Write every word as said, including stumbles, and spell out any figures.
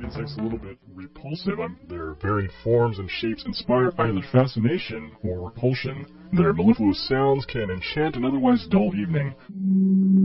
insects a little bit repulsive. Um, their varied forms and shapes inspire either fascination or repulsion. Their mellifluous sounds can enchant an otherwise dull evening.